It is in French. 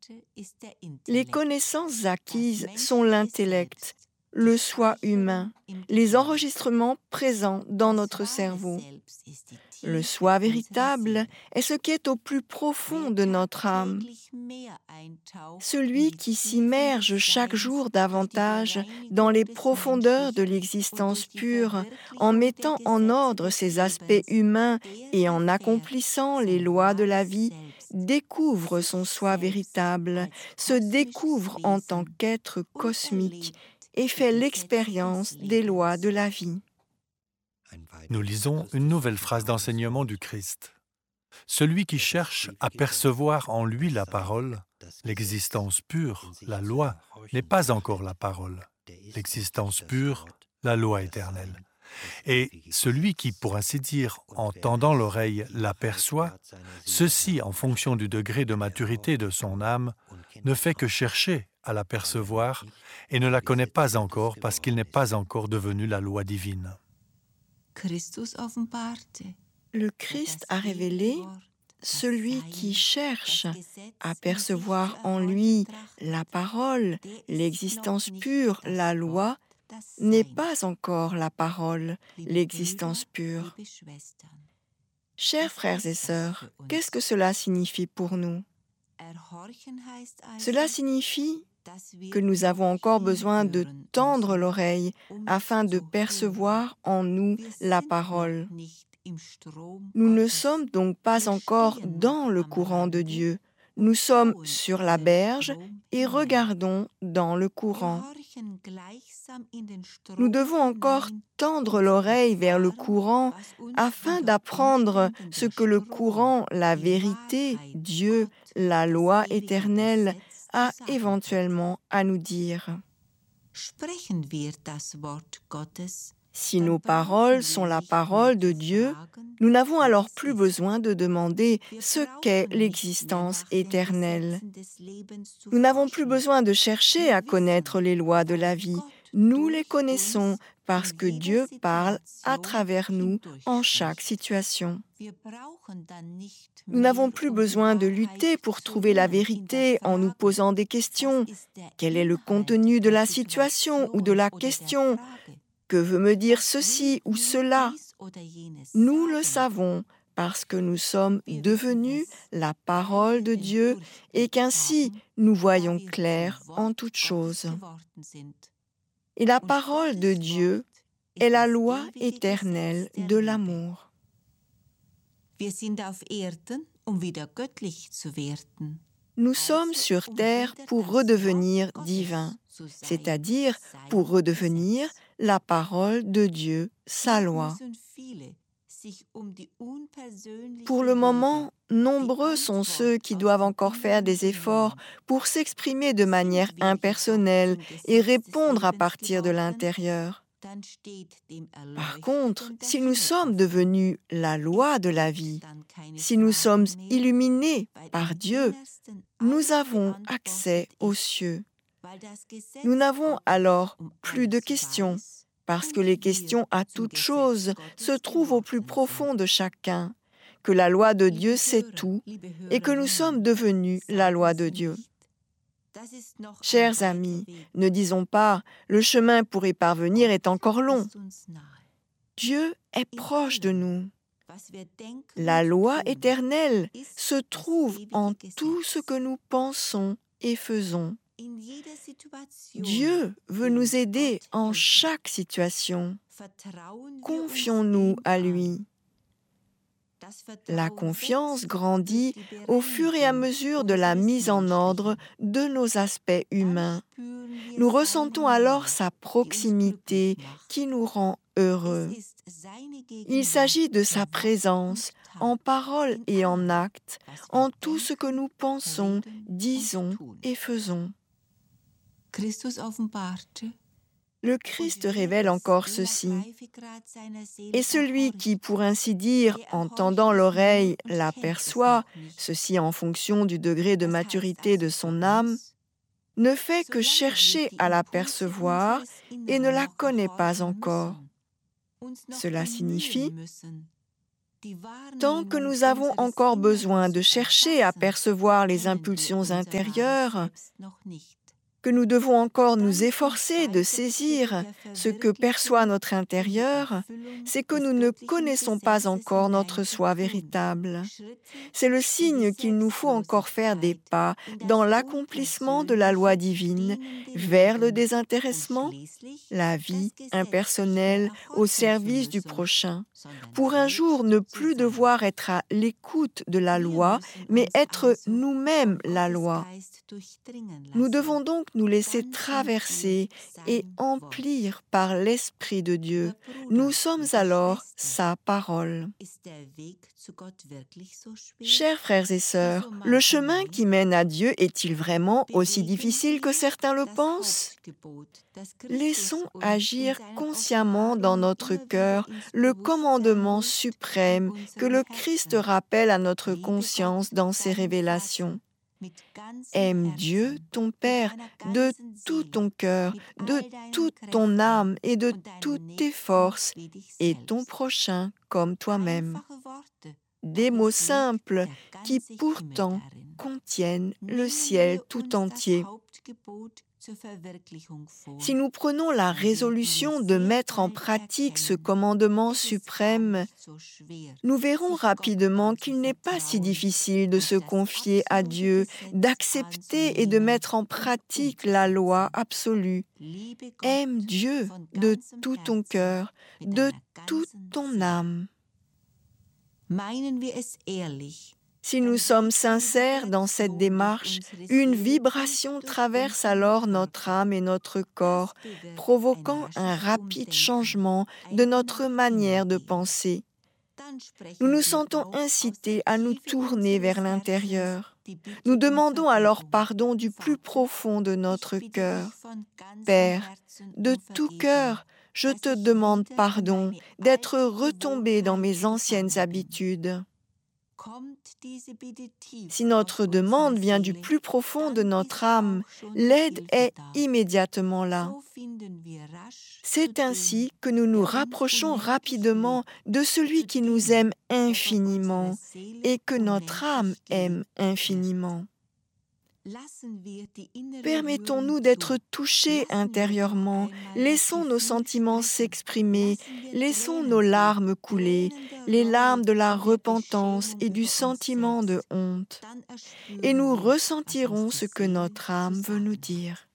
Les connaissances acquises sont l'intellect, le soi humain, les enregistrements présents dans notre cerveau. Le soi véritable est ce qui est au plus profond de notre âme. Celui qui s'immerge chaque jour davantage dans les profondeurs de l'existence pure, en mettant en ordre ses aspects humains et en accomplissant les lois de la vie, découvre son soi véritable, se découvre en tant qu'être cosmique et fait l'expérience des lois de la vie. Nous lisons une nouvelle phrase d'enseignement du Christ. Celui qui cherche à percevoir en lui la parole, l'existence pure, la loi, n'est pas encore la parole. L'existence pure, la loi éternelle. Et celui qui, pour ainsi dire, en tendant l'oreille, l'aperçoit, ceci en fonction du degré de maturité de son âme, ne fait que chercher à l'apercevoir et ne la connaît pas encore parce qu'il n'est pas encore devenu la loi divine. Le Christ a révélé celui qui cherche à percevoir en lui la parole, l'existence pure, la loi, n'est pas encore la parole, l'existence pure. Chers frères et sœurs, qu'est-ce que cela signifie pour nous? Cela signifie que nous avons encore besoin de tendre l'oreille afin de percevoir en nous la parole. Nous ne sommes donc pas encore dans le courant de Dieu. Nous sommes sur la berge et regardons dans le courant. Nous devons encore tendre l'oreille vers le courant afin d'apprendre ce que le courant, la vérité, Dieu, la loi éternelle, a éventuellement à nous dire. Si nos paroles sont la parole de Dieu, nous n'avons alors plus besoin de demander ce qu'est l'existence éternelle. Nous n'avons plus besoin de chercher à connaître les lois de la vie. Nous les connaissons parce que Dieu parle à travers nous en chaque situation. Nous n'avons plus besoin de lutter pour trouver la vérité en nous posant des questions. Quel est le contenu de la situation ou de la question ? Que veut me dire ceci ou cela? Nous le savons parce que nous sommes devenus la parole de Dieu et qu'ainsi nous voyons clair en toutes choses. Et la parole de Dieu est la loi éternelle de l'amour. Nous sommes sur terre pour redevenir divins, c'est-à-dire pour redevenir la parole de Dieu, sa loi. Pour le moment, nombreux sont ceux qui doivent encore faire des efforts pour s'exprimer de manière impersonnelle et répondre à partir de l'intérieur. Par contre, si nous sommes devenus la loi de la vie, si nous sommes illuminés par Dieu, nous avons accès aux cieux. Nous n'avons alors plus de questions, parce que les questions à toute chose se trouvent au plus profond de chacun, que la loi de Dieu sait tout et que nous sommes devenus la loi de Dieu. Chers amis, ne disons pas « le chemin pour y parvenir est encore long ». Dieu est proche de nous. La loi éternelle se trouve en tout ce que nous pensons et faisons. Dieu veut nous aider en chaque situation. Confions-nous à lui. La confiance grandit au fur et à mesure de la mise en ordre de nos aspects humains. Nous ressentons alors sa proximité qui nous rend heureux. Il s'agit de sa présence en parole et en acte, en tout ce que nous pensons, disons et faisons. Le Christ révèle encore ceci. Et celui qui, pour ainsi dire, en tendant l'oreille, l'aperçoit, ceci en fonction du degré de maturité de son âme, ne fait que chercher à l'apercevoir et ne la connaît pas encore. Cela signifie Tant que nous avons encore besoin de chercher à percevoir les impulsions intérieures, que nous devons encore nous efforcer de saisir ce que perçoit notre intérieur, c'est que nous ne connaissons pas encore notre soi véritable. C'est le signe qu'il nous faut encore faire des pas dans l'accomplissement de la loi divine vers le désintéressement, la vie impersonnelle au service du prochain, pour un jour ne plus devoir être à l'écoute de la loi, mais être nous-mêmes la loi. Nous devons donc nous laisser traverser et emplir par l'Esprit de Dieu. Nous sommes alors sa parole. Chers frères et sœurs, le chemin qui mène à Dieu est-il vraiment aussi difficile que certains le pensent? Laissons agir consciemment dans notre cœur le commandement suprême que le Christ rappelle à notre conscience dans ses révélations. Aime Dieu, ton Père, de tout ton cœur, de toute ton âme et de toutes tes forces, et ton prochain comme toi-même. Des mots simples qui pourtant contiennent le ciel tout entier. Si nous prenons la résolution de mettre en pratique ce commandement suprême, nous verrons rapidement qu'il n'est pas si difficile de se confier à Dieu, d'accepter et de mettre en pratique la loi absolue. Aime Dieu de tout ton cœur, de toute ton âme. Si nous sommes sincères dans cette démarche, une vibration traverse alors notre âme et notre corps, provoquant un rapide changement de notre manière de penser. Nous nous sentons incités à nous tourner vers l'intérieur. Nous demandons alors pardon du plus profond de notre cœur. Père, de tout cœur, je te demande pardon d'être retombé dans mes anciennes habitudes. Si notre demande vient du plus profond de notre âme, l'aide est immédiatement là. C'est ainsi que nous nous rapprochons rapidement de celui qui nous aime infiniment et que notre âme aime infiniment. Permettons-nous d'être touchés intérieurement, laissons nos sentiments s'exprimer, laissons nos larmes couler, les larmes de la repentance et du sentiment de honte, et nous ressentirons ce que notre âme veut nous dire.